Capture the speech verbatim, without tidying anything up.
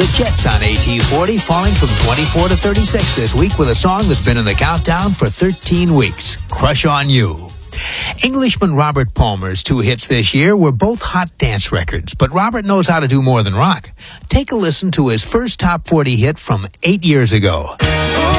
The Jets on A T forty falling from twenty-four to thirty-six this week with a song that's been in the countdown for thirteen weeks, Crush on You. Englishman Robert Palmer's two hits this year were both hot dance records, but Robert knows how to do more than rock. Take a listen to his first top forty hit from eight years ago.